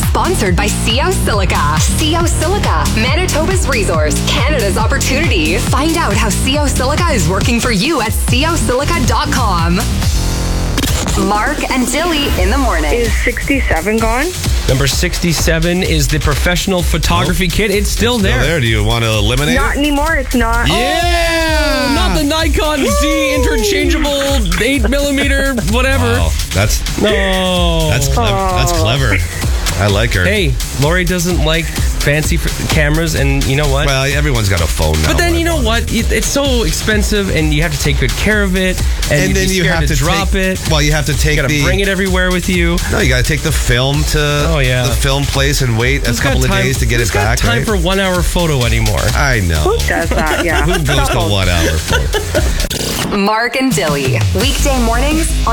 Sponsored by CO Silica. CO Silica, Manitoba's resource, Canada's opportunity. Find out how CO Silica is working for you at cosilica.com. Mark and Dilly in the morning. Is 67 gone? Number 67 is the professional photography kit. It's still there. Do you want to eliminate Not it? anymore. It's not. Yeah! Not the Nikon Z interchangeable 8mm, whatever. Wow, that's No. clever. That's clever. I like her. Hey, Lori doesn't like fancy cameras, and you know what? Well, everyone's got a phone now. But then you know what? It's so expensive, and you have to take good care of it, and then you have to drop it. Well, you have to take You gotta bring it everywhere with you. No, you got to take the film to the film place and wait a couple of days to get it back. Who's got time for 1 hour photo anymore? I know. Who does that? Yeah. Who goes to 1 hour photo? Mark and Dilly. Weekday mornings